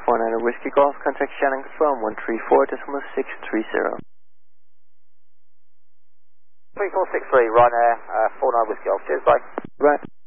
49 Whiskey Golf, contact Shannon from 134.630. 3463, Ryanair, 49 Whiskey Golf. Cheers, bye. Right.